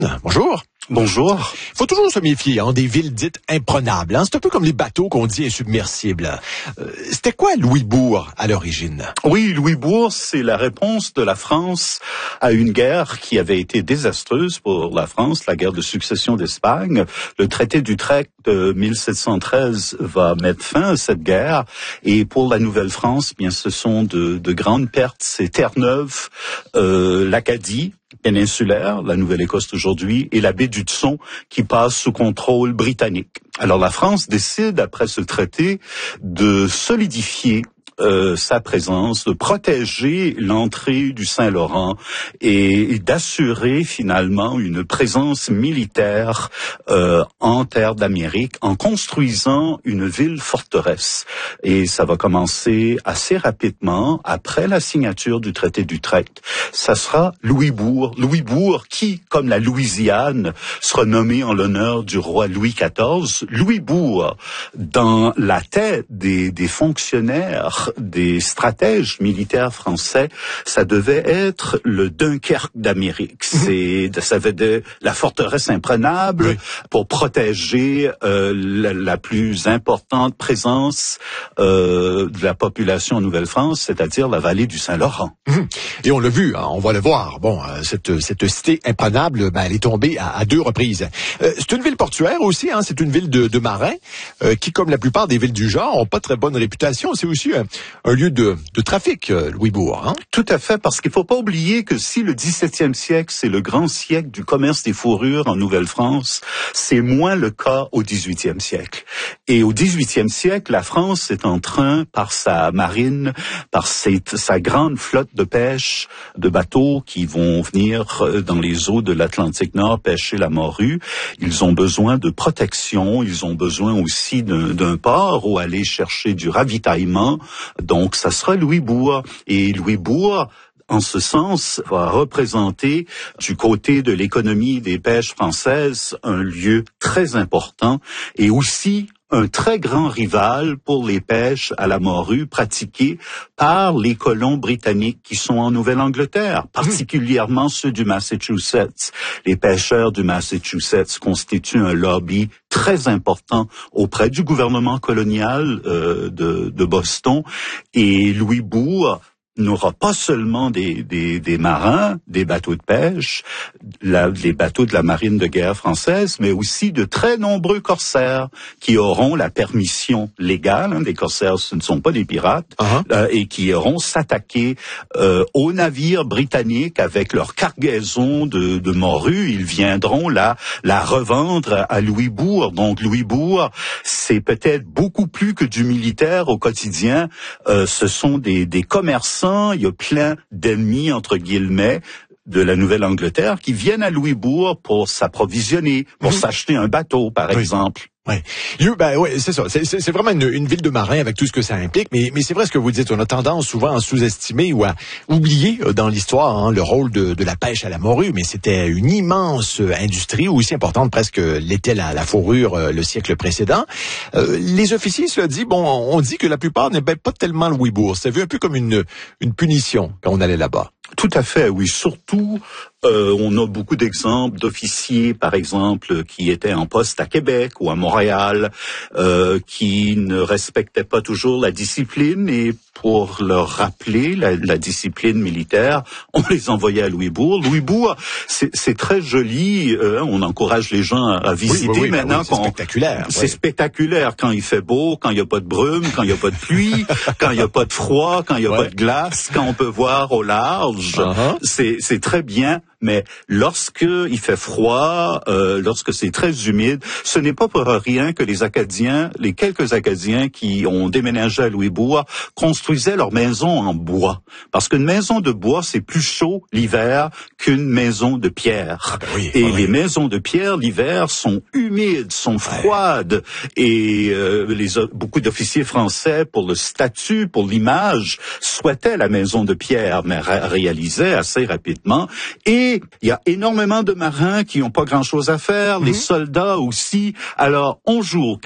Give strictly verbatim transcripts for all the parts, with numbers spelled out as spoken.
Bonjour. Bonjour. Il faut toujours se méfier hein, des villes dites imprenables. Hein. C'est un peu comme les bateaux qu'on dit insubmersibles. Euh, c'était quoi Louisbourg à l'origine? Oui, Louisbourg, c'est la réponse de la France à une guerre qui avait été désastreuse pour la France, la guerre de succession d'Espagne. Le traité d'Utrecht de mille sept cent treize va mettre fin à cette guerre. Et pour la Nouvelle-France, bien, ce sont de, de grandes pertes. C'est Terre-Neuve, euh, l'Acadie péninsulaire, la Nouvelle-Écosse aujourd'hui, et la baie d'Hudson qui passe sous contrôle britannique. Alors la France décide, après ce traité, de solidifier Euh, sa présence, de protéger l'entrée du Saint-Laurent et, et d'assurer finalement une présence militaire euh, en terre d'Amérique en construisant une ville-forteresse. Et ça va commencer assez rapidement après la signature du traité d'Utrecht. Ça sera Louisbourg. Louisbourg qui, comme la Louisiane, sera nommé en l'honneur du roi Louis quatorze. Louisbourg, dans la tête des, des fonctionnaires, des stratèges militaires français, ça devait être le Dunkerque d'Amérique. C'est, ça avait de la forteresse imprenable oui. pour protéger euh, la, la plus importante présence euh, de la population en Nouvelle-France, c'est-à-dire la vallée du Saint-Laurent. Et on l'a vu, hein, on va le voir. Bon, euh, cette, cette cité imprenable, ben, elle est tombée à, à deux reprises. Euh, c'est une ville portuaire aussi, hein, c'est une ville de, de marins euh, qui, comme la plupart des villes du genre, ont pas très bonne réputation. C'est aussi un, un lieu de, de trafic, euh, Louisbourg. Hein? Tout à fait, parce qu'il faut pas oublier que si le dix-septième siècle, c'est le grand siècle du commerce des fourrures en Nouvelle-France, c'est moins le cas au dix-huitième siècle. Et au dix-huitième siècle, la France est en train, par sa marine, par ses, sa grande flotte de pêche, de bateaux qui vont venir dans les eaux de l'Atlantique Nord pêcher la morue, ils ont besoin de protection, ils ont besoin aussi d'un, d'un port où aller chercher du ravitaillement. Donc, ça sera Louisbourg. Et Louisbourg, en ce sens, va représenter, du côté de l'économie des pêches françaises, un lieu très important et aussi un très grand rival pour les pêches à la morue pratiquées par les colons britanniques qui sont en Nouvelle-Angleterre, particulièrement ceux du Massachusetts. Les pêcheurs du Massachusetts constituent un lobby très important auprès du gouvernement colonial euh, de, de Boston, et Louisbourg n'aura pas seulement des, des, des marins, des bateaux de pêche, la, les bateaux de la marine de guerre française, mais aussi de très nombreux corsaires qui auront la permission légale, hein, des corsaires ce ne sont pas des pirates, uh-huh. euh, et qui iront s'attaquer euh, aux navires britanniques avec leur cargaison de, de morue. Ils viendront la, la revendre à Louisbourg. Donc Louisbourg, c'est peut-être beaucoup plus que du militaire au quotidien. Euh, ce sont des, des commerçants. Il y a plein d'ennemis, entre guillemets, de la Nouvelle-Angleterre qui viennent à Louisbourg pour s'approvisionner, pour mmh. s'acheter un bateau, par oui. exemple. Ouais, ben ouais, c'est ça. C'est, c'est, c'est vraiment une, une ville de marins avec tout ce que ça implique. Mais, mais c'est vrai ce que vous dites. On a tendance souvent à sous-estimer ou à oublier dans l'histoire hein, le rôle de, de la pêche à la morue. Mais c'était une immense industrie, aussi importante presque l'était la, la fourrure euh, le siècle précédent. Euh, les officiers, cela dit, bon, on dit que la plupart n'aimaient pas tellement Louisbourg. C'était vu un peu comme une, une punition quand on allait là-bas. Tout à fait, oui. Surtout, euh, on a beaucoup d'exemples d'officiers, par exemple, qui étaient en poste à Québec ou à Montréal, euh, qui ne respectaient pas toujours la discipline, et pour leur rappeler la, la discipline militaire, on les envoyait à Louisbourg. Louisbourg, c'est, c'est très joli. Euh, on encourage les gens à visiter oui, oui, oui, maintenant. Ben oui, c'est spectaculaire. C'est oui. spectaculaire quand il fait beau, quand il n'y a pas de brume, quand il n'y a pas de pluie, quand il n'y a pas de froid, quand il n'y a ouais. pas de glace, quand on peut voir au large. Uh-huh. C'est, c'est très bien. Mais lorsque il fait froid, euh, lorsque c'est très humide, ce n'est pas pour rien que les Acadiens, les quelques Acadiens qui ont déménagé à Louisbourg, construisaient leur maison en bois. Parce qu'une maison de bois, c'est plus chaud l'hiver qu'une maison de pierre. Ah ben oui, et oui. les maisons de pierre, l'hiver, sont humides, sont froides. Ouais. Et euh, les, beaucoup d'officiers français, pour le statut, pour l'image, souhaitaient la maison de pierre, mais ré- réalisaient assez rapidement. Et il y a énormément de marins qui n'ont pas grand-chose à faire, mmh. les soldats aussi. Alors, on joue aux cartes,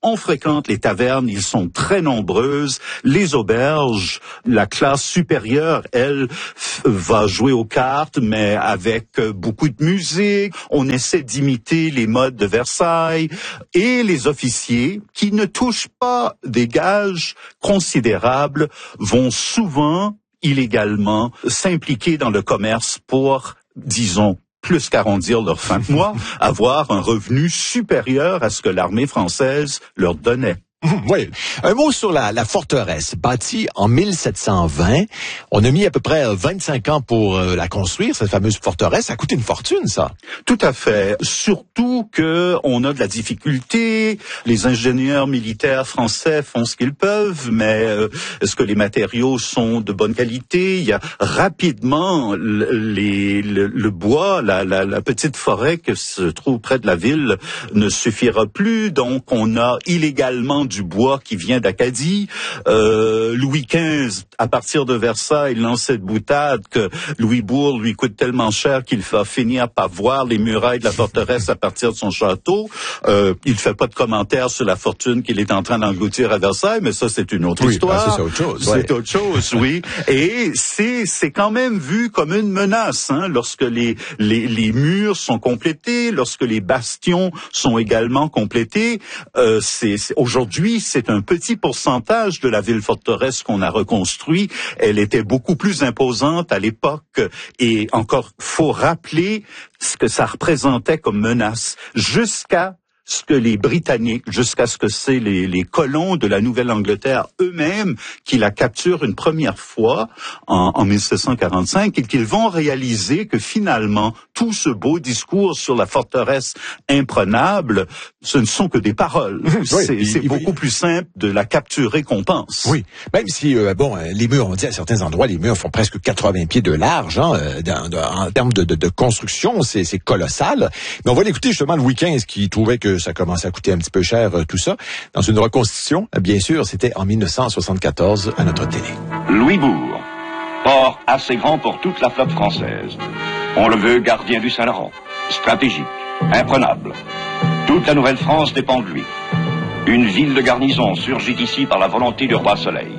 on fréquente les tavernes, ils sont très nombreuses. Les auberges, la classe supérieure, elle, f- va jouer aux cartes, mais avec beaucoup de musique. On essaie d'imiter les modes de Versailles. Et les officiers, qui ne touchent pas des gages considérables, vont souvent, illégalement, s'impliquer dans le commerce pour, disons, plus qu'arrondir leur fin de mois, avoir un revenu supérieur à ce que l'armée française leur donnait. Oui. Un mot sur la, la forteresse, bâtie en mille sept cent vingt. On a mis à peu près vingt-cinq ans pour euh, la construire, cette fameuse forteresse. Ça a coûté une fortune, ça. Tout à fait. Surtout que on a de la difficulté. Les ingénieurs militaires français font ce qu'ils peuvent, mais euh, est-ce que les matériaux sont de bonne qualité? Il y a rapidement le, les, le, le bois, la, la, la petite forêt que se trouve près de la ville ne suffira plus. Donc, on a illégalement du bois qui vient d'Acadie. Euh, Louis quinze, à partir de Versailles, lance cette boutade que Louisbourg lui coûte tellement cher qu'il va finir par voir les murailles de la forteresse à partir de son château. Euh, il fait pas de commentaires sur la fortune qu'il est en train d'engloutir à Versailles, mais ça, c'est une autre oui, histoire. Ben, c'est autre chose. C'est ouais. autre chose, oui. Et c'est, c'est quand même vu comme une menace, hein, lorsque les, les, les murs sont complétés, lorsque les bastions sont également complétés. Euh, c'est, c'est aujourd'hui, c'est un petit pourcentage de la ville-forteresse qu'on a reconstruit. Elle était beaucoup plus imposante à l'époque et encore, faut rappeler ce que ça représentait comme menace jusqu'à ce que les Britanniques, jusqu'à ce que c'est les, les colons de la Nouvelle-Angleterre eux-mêmes qui la capturent une première fois en, en mille sept cent quarante-cinq et qu'ils vont réaliser que finalement, tout ce beau discours sur la forteresse imprenable, ce ne sont que des paroles. Oui, c'est il, c'est il, beaucoup il, plus simple de la capturer qu'on pense. Oui, même si, euh, bon, les murs, on dit à certains endroits, les murs font presque quatre-vingts pieds de large, hein, dans, dans, en termes de, de, de construction, c'est, c'est colossal. Mais on va l'écouter justement Louis quinze qui trouvait que ça commençait à coûter un petit peu cher, euh, tout ça. Dans une reconstitution, bien sûr, c'était en mille neuf cent soixante-quatorze à notre télé. Louisbourg, port assez grand pour toute la flotte française. On le veut gardien du Saint-Laurent, stratégique, imprenable. Toute la Nouvelle-France dépend de lui. Une ville de garnison surgit ici par la volonté du roi Soleil.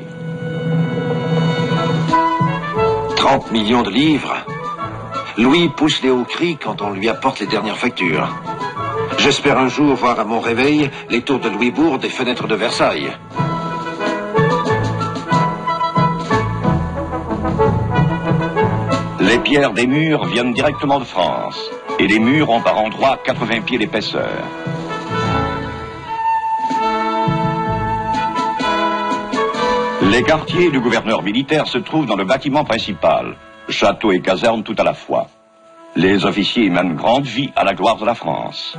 trente millions de livres. Louis pousse les hauts cris quand on lui apporte les dernières factures. J'espère un jour voir à mon réveil les tours de Louisbourg des fenêtres de Versailles. Les pierres des murs viennent directement de France, et les murs ont par endroits quatre-vingts pieds d'épaisseur. Les quartiers du gouverneur militaire se trouvent dans le bâtiment principal, château et caserne tout à la fois. Les officiers mènent grande vie à la gloire de la France.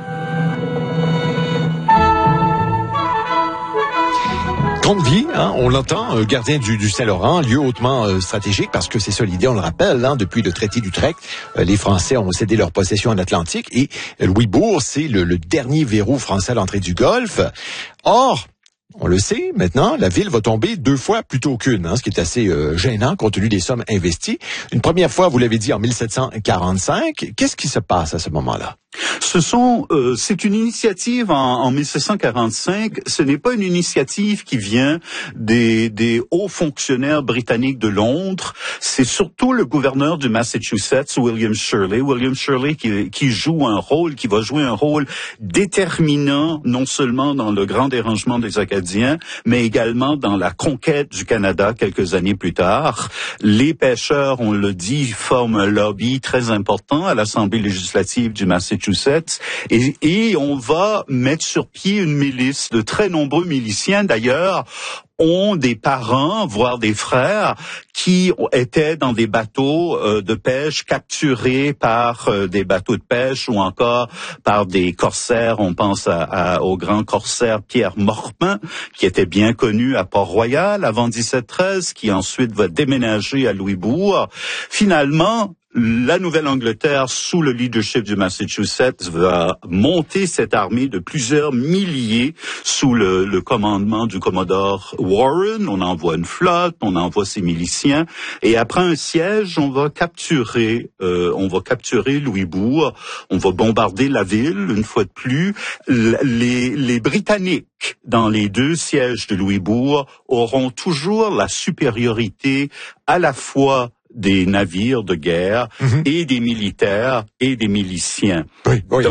Grande vie, hein, on l'entend, euh, gardien du, du Saint-Laurent, lieu hautement euh, stratégique, parce que c'est ça l'idée, on le rappelle, hein, depuis le traité d'Utrecht, euh, les Français ont cédé leur possession en Atlantique, et euh, Louisbourg, c'est le, le dernier verrou français à l'entrée du Golfe. Or, on le sait, maintenant, la ville va tomber deux fois plutôt qu'une, hein, ce qui est assez euh, gênant compte tenu des sommes investies. Une première fois, vous l'avez dit, en mille sept cent quarante-cinq. Qu'est-ce qui se passe à ce moment-là? Ce sont, euh, c'est une initiative en, en mille sept cent quarante-cinq. Ce n'est pas une initiative qui vient des, des hauts fonctionnaires britanniques de Londres. C'est surtout le gouverneur du Massachusetts, William Shirley. William Shirley qui, qui joue un rôle, qui va jouer un rôle déterminant, non seulement dans le grand dérangement des Acadiens, mais également dans la conquête du Canada quelques années plus tard. Les pêcheurs, on le dit, forment un lobby très important à l'Assemblée législative du Massachusetts. Et, et on va mettre sur pied une milice de très nombreux miliciens, d'ailleurs, ont des parents, voire des frères, qui étaient dans des bateaux euh, de pêche capturés par euh, des bateaux de pêche ou encore par des corsaires. On pense à, à, au grand corsaire Pierre Morpin, qui était bien connu à Port-Royal avant dix-sept treize, qui ensuite va déménager à Louisbourg. Finalement, la Nouvelle-Angleterre, sous le leadership du Massachusetts, va monter cette armée de plusieurs milliers sous le, le commandement du commodore Warren. On envoie une flotte, on envoie ses miliciens, et après un siège, on va capturer, euh, on va capturer Louisbourg, on va bombarder la ville une fois de plus. Les, les Britanniques dans les deux sièges de Louisbourg auront toujours la supériorité à la fois des navires de guerre mm-hmm. et des militaires et des miliciens. Oui, oui.